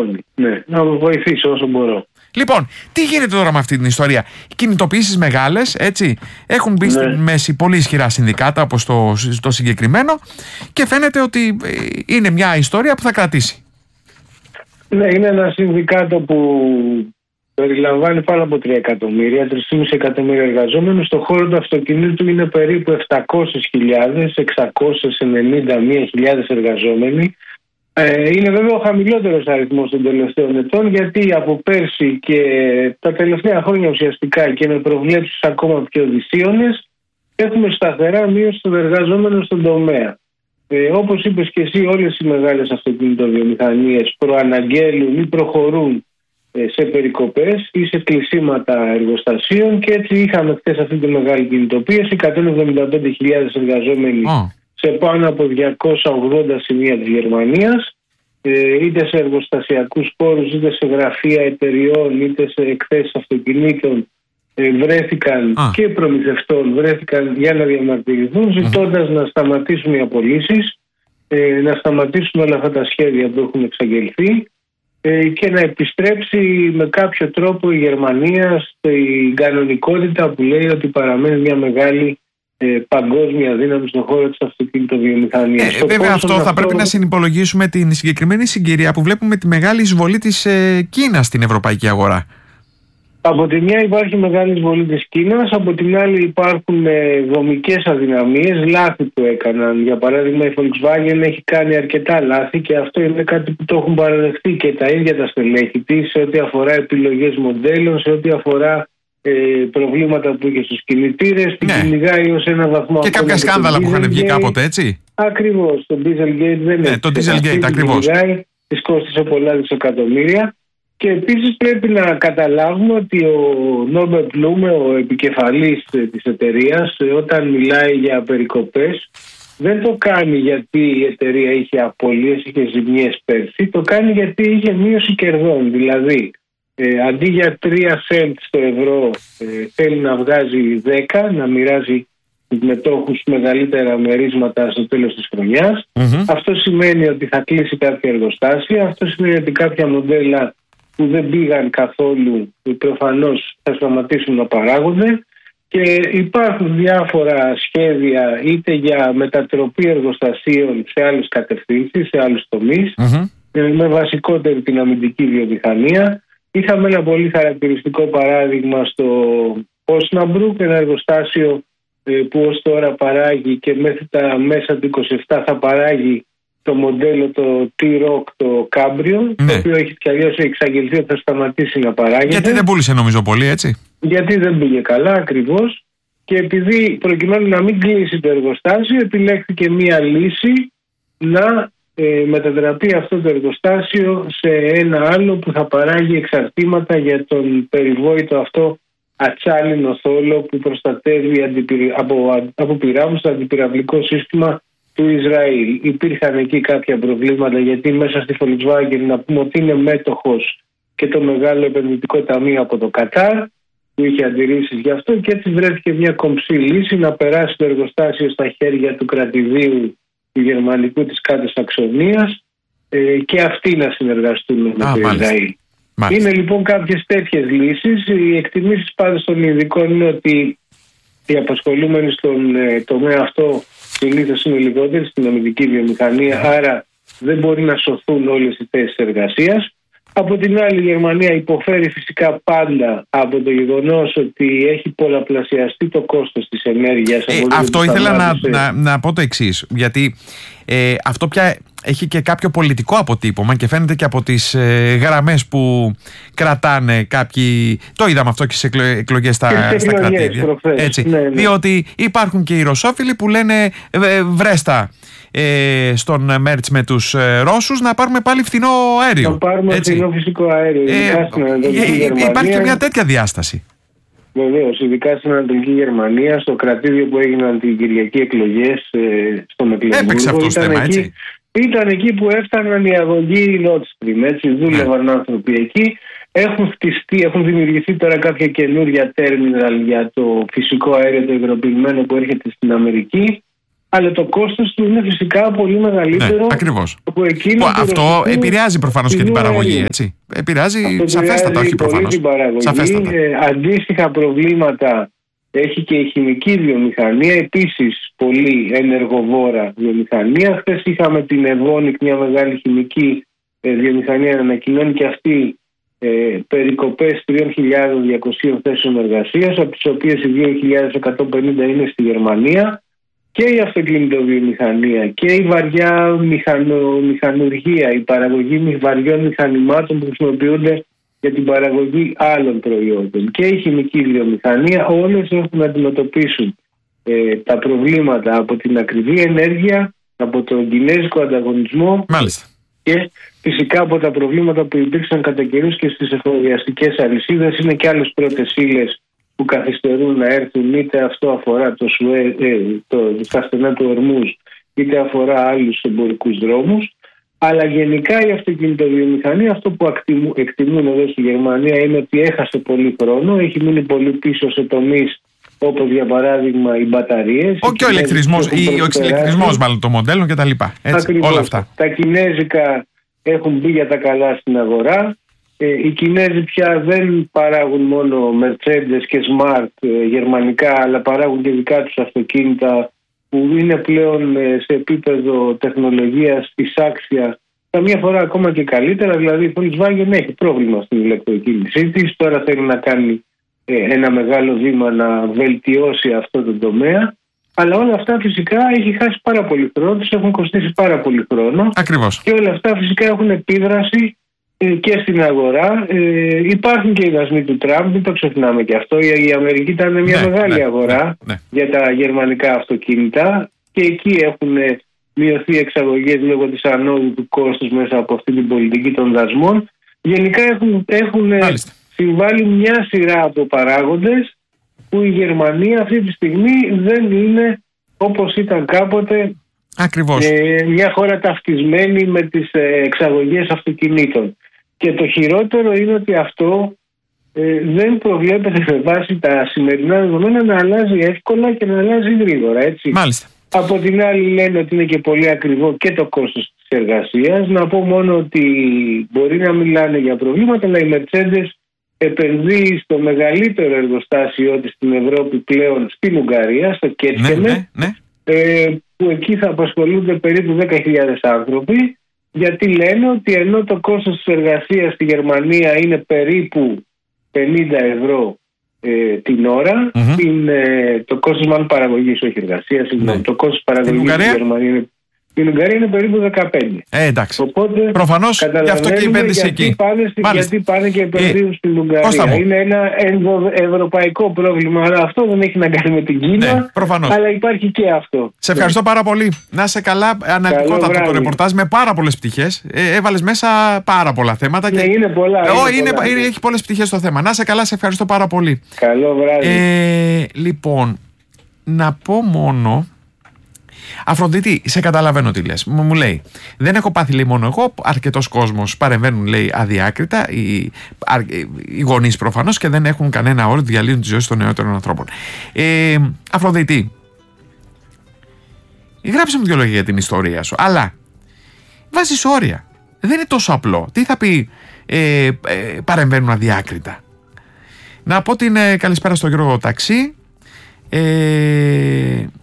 τηλεφώνει. Ναι, να βοηθήσω όσο μπορώ. Λοιπόν, τι γίνεται τώρα με αυτή την ιστορία? Οι κινητοποιήσεις μεγάλες, έτσι, έχουν μπει στη μέση πολύ ισχυρά συνδικάτα, όπως το συγκεκριμένο, και φαίνεται ότι είναι μια ιστορία που θα κρατήσει. Ναι, είναι ένα συνδικάτο που περιλαμβάνει πάνω από 3 εκατομμύρια, 3,5 εκατομμύρια εργαζόμενους. Στο χώρο του αυτοκινήτου είναι περίπου 700.000, 691.000 εργαζόμενοι. Είναι βέβαια ο χαμηλότερος αριθμός των τελευταίων ετών, γιατί από πέρσι και τα τελευταία χρόνια ουσιαστικά και με προβλέψεις ακόμα πιο δυσίωνες, έχουμε σταθερά μείωση των εργαζόμενων στον τομέα. Όπως είπες και εσύ, όλες οι μεγάλες αυτοκινητοβιομηχανίες προαναγγέλουν ή προχωρούν σε περικοπές ή σε κλεισίματα εργοστασίων, και έτσι είχαμε χθες αυτή τη μεγάλη κινητοποίηση, 175.000 εργαζόμενοι σε πάνω από 280 σημεία της Γερμανίας, είτε σε εργοστασιακούς χώρους, είτε σε γραφεία εταιριών, είτε σε εκθέσεις αυτοκινήτων, βρέθηκαν και προμηθευτών βρέθηκαν για να διαμαρτυρηθούν, ζητώντας να σταματήσουν οι απολύσεις, να σταματήσουν όλα αυτά τα σχέδια που έχουν εξαγγελθεί και να επιστρέψει με κάποιο τρόπο η Γερμανία στην κανονικότητα που λέει ότι παραμένει μια μεγάλη παγκόσμια δύναμη στον χώρο της αυτοκινητοβιομηχανίας. Βέβαια αυτό θα πρέπει να συνυπολογίσουμε την συγκεκριμένη συγκυρία που βλέπουμε τη μεγάλη εισβολή της Κίνας στην ευρωπαϊκή αγορά. Από τη μια υπάρχει μεγάλη εισβολή της Κίνας, από την άλλη υπάρχουν δομικές αδυναμίες, λάθη που έκαναν. Για παράδειγμα, η Volkswagen έχει κάνει αρκετά λάθη και αυτό είναι κάτι που το έχουν παραδεχτεί και τα ίδια τα στελέχη της, σε ό,τι αφορά επιλογές μοντέλων, σε ό,τι αφορά προβλήματα που είχε στους κινητήρες, την κυνηγάει ως ένα βαθμό. Και κάποια σκάνδαλα που είχαν βγει κάποτε, έτσι. Ακριβώς, το Dieselgate δεν είναι. Το Dieselgate, ακριβώς. Της κόστησε πολλά δισεκατομμύρια. Και επίσης πρέπει να καταλάβουμε ότι ο Νόρμπερτ Μπλούμε, ο επικεφαλής της εταιρείας, όταν μιλάει για περικοπές, δεν το κάνει γιατί η εταιρεία είχε απώλειες, είχε ζημιές πέρσι, το κάνει γιατί είχε μείωση κερδών. Δηλαδή, αντί για 3 σεντ στο ευρώ, θέλει να βγάζει 10, να μοιράζει τους μετόχους μεγαλύτερα μερίσματα στο τέλος της χρονιάς. Αυτό σημαίνει ότι θα κλείσει κάποια εργοστάσια, αυτό σημαίνει ότι κάποια μοντέλα που δεν πήγαν καθόλου προφανώς θα σταματήσουν να παράγονται, και υπάρχουν διάφορα σχέδια είτε για μετατροπή εργοστασίων σε άλλες κατευθύνσεις, σε άλλους τομείς, με βασικότερη την αμυντική βιομηχανία. Είχαμε ένα πολύ χαρακτηριστικό παράδειγμα στο Osnabrück, ένα εργοστάσιο που ως τώρα παράγει και μέχρι τα μέσα του 27 θα παράγει το μοντέλο το T-Roc, το Cabrio, το οποίο έχει κι αλλιώς εξαγγελθεί ότι θα σταματήσει να παράγεται. Γιατί δεν πούλησε νομίζω πολύ, έτσι. Γιατί δεν πήγε καλά, ακριβώς. Και επειδή προκειμένου να μην κλείσει το εργοστάσιο, επιλέχθηκε μία λύση να μετατραπεί αυτό το εργοστάσιο σε ένα άλλο που θα παράγει εξαρτήματα για τον περιβόητο αυτό ατσάλινο θόλο που προστατεύει από πυράβλους το αντιπυραυλικό σύστημα του Ισραήλ. Υπήρχαν εκεί κάποια προβλήματα, γιατί μέσα στη Volkswagen να πούμε ότι είναι μέτοχος και το μεγάλο επενδυτικό ταμείο από το Κατάρ που είχε αντιρρήσεις γι' αυτό, και έτσι βρέθηκε μια κομψή λύση να περάσει το εργοστάσιο στα χέρια του κρατηδίου του γερμανικού της Κάτω Σαξονίας και αυτοί να συνεργαστούν με το Ισραήλ. Είναι λοιπόν κάποιες τέτοιες λύσεις. Οι εκτιμήσεις πάντως των ειδικών είναι ότι οι απασχολούμενοι στον τομέα αυτό συνήθως είναι λιγότεροι στην αμυντική βιομηχανία, άρα δεν μπορεί να σωθούν όλες οι θέσεις εργασίας. Από την άλλη, η Γερμανία υποφέρει φυσικά πάντα από το γεγονός ότι έχει πολλαπλασιαστεί το κόστος της ενέργειας. Αυτό ήθελα να πω το εξής, γιατί αυτό πια έχει και κάποιο πολιτικό αποτύπωμα και φαίνεται και από τις γραμμές που κρατάνε κάποιοι. Το είδαμε αυτό και στις εκλογές στα κρατήδια. Ναι. Διότι υπάρχουν και οι ρωσόφιλοι που λένε βρέστα στον Μέρτς με τους Ρώσους να πάρουμε πάλι φθηνό αέριο. Να πάρουμε φθηνό φυσικό αέριο. Υπάρχει και μια τέτοια διάσταση. Βεβαίως, ειδικά στην Ανατολική Γερμανία, στο κρατήδιο που έγιναν την Κυριακή εκλογές στο Μεκλεμβούργο. Έπαιξε αυτό το θέμα, έτσι. Ήταν εκεί που έφταναν οι αγωγοί Nord Stream, έτσι, δούλευαν άνθρωποι εκεί. Έχουν δημιουργηθεί τώρα κάποια καινούργια τέρμιναλ για το φυσικό αέριο το υγροποιημένο που έρχεται στην Αμερική. αλλά το κόστος του είναι φυσικά πολύ μεγαλύτερο. Ακριβώς. Από εκείνο αυτό επηρεάζει προφανώς και την παραγωγή, έτσι. Επηρεάζει σαφέστατα, όχι προφανώς. Αντίστοιχα προβλήματα έχει και η χημική βιομηχανία, επίσης πολύ ενεργοβόρα βιομηχανία. Χθες είχαμε την Evonik, μια μεγάλη χημική βιομηχανία, να ανακοινώνει και αυτή περικοπές 3.200 θέσεων εργασίας, από τις οποίες οι 2.150 είναι στη Γερμανία. Και η αυτοκινητοβιομηχανία και η βαριά μηχανουργία, η παραγωγή βαριών μηχανημάτων που χρησιμοποιούνται για την παραγωγή άλλων προϊόντων και η χημική βιομηχανία, όλες έχουν να αντιμετωπίσουν τα προβλήματα από την ακριβή ενέργεια, από τον κινέζικο ανταγωνισμό. Μάλιστα. Και φυσικά από τα προβλήματα που υπήρξαν κατά καιρούς και στις εφοδιαστικές αλυσίδες. Είναι και άλλες πρώτες ύλες που καθυστερούν να έρθουν, είτε αυτό αφορά τα στενά του Ορμούζ, είτε αφορά άλλους εμπορικούς δρόμους. Αλλά γενικά η αυτοκινητοβιομηχανία, αυτό που εκτιμούν εδώ στη Γερμανία είναι ότι έχασε πολύ χρόνο, έχει μείνει πολύ πίσω σε τομείς όπως για παράδειγμα οι μπαταρίες. Και ο εξηλεκτρισμός μάλλον των μοντέλων κτλ. Όλα αυτά. Τα κινέζικα έχουν μπει για τα καλά στην αγορά. Οι Κινέζοι πια δεν παράγουν μόνο Mercedes και Smart γερμανικά, αλλά παράγουν και δικά τους αυτοκίνητα που είναι πλέον σε επίπεδο τεχνολογίας εισάξια, καμιά φορά ακόμα και καλύτερα. Δηλαδή η Volkswagen έχει πρόβλημα στην ηλεκτροκίνησή της, τώρα θέλει να κάνει ένα μεγάλο βήμα να βελτιώσει αυτό το τομέα. Αλλά όλα αυτά φυσικά έχει χάσει πάρα πολύ χρόνο, τους έχουν κοστίσει πάρα πολύ χρόνο. Ακριβώς. Και όλα αυτά φυσικά έχουν επίδραση και στην αγορά. Υπάρχουν και οι δασμοί του Τραμπ, μην το ξεχνάμε και αυτό. Η Αμερική ήταν μια μεγάλη αγορά για τα γερμανικά αυτοκίνητα και εκεί έχουν μειωθεί εξαγωγές λόγω της ανόδου του κόστους μέσα από αυτή την πολιτική των δασμών. Γενικά έχουν συμβάλει μια σειρά από παράγοντες που η Γερμανία αυτή τη στιγμή δεν είναι όπως ήταν κάποτε. Ακριβώς. Μια χώρα ταυτισμένη με τις εξαγωγές αυτοκινήτων. Και το χειρότερο είναι ότι αυτό δεν προβλέπεται με βάση τα σημερινά δεδομένα να αλλάζει εύκολα και να αλλάζει γρήγορα. Έτσι. Μάλιστα. Από την άλλη λένε ότι είναι και πολύ ακριβό και το κόστος της εργασίας. Να πω μόνο ότι μπορεί να μιλάνε για προβλήματα, αλλά η Mercedes επενδύει στο μεγαλύτερο εργοστάσιο της στην Ευρώπη πλέον στην Ουγγαρία, στο Κέτσκενε, που εκεί θα απασχολούνται περίπου 10.000 άνθρωποι, γιατί λένε ότι ενώ το κόστος της εργασίας στη Γερμανία είναι περίπου 50 ευρώ την ώρα, το κόστος μάλλον παραγωγής, όχι εργασίας, το κόστος παραγωγής στη Γερμανία είναι Στην Ουγγαρία είναι περίπου 15. Εντάξει. Οπότε προφανώς γι' αυτό και η επένδυση εκεί. Γιατί πάνε και επενδύουν στην Ουγγαρία. Είναι ένα ευρωπαϊκό πρόβλημα, αλλά αυτό δεν έχει να κάνει με την Κίνα. Ναι, προφανώς. Αλλά υπάρχει και αυτό. Σε ευχαριστώ πάρα πολύ. Να είσαι καλά. Αναλυτικότατο το ρεπορτάζ με πάρα πολλές πτυχές. Έβαλες μέσα πάρα πολλά θέματα. Ναι, είναι πολλά. Έχει πολλές πτυχές το θέμα. Να είσαι καλά, σε ευχαριστώ πάρα πολύ. Καλό βράδυ. Λοιπόν, να πω μόνο. Αφροδίτη, σε καταλαβαίνω τι λες. Μου λέει, δεν έχω πάθει λέει μόνο εγώ, αρκετός κόσμος παρεμβαίνουν λέει αδιάκριτα, οι γονείς προφανώς και δεν έχουν κανένα όριο, διαλύουν τη ζωή των νεότερων ανθρώπων. Αφροδίτη, γράψε μου 2 λόγια για την ιστορία σου, αλλά βάζεις όρια. Δεν είναι τόσο απλό. Τι θα πει παρεμβαίνουν αδιάκριτα? Να πω την καλησπέρα στον Γιώργο Ταξί.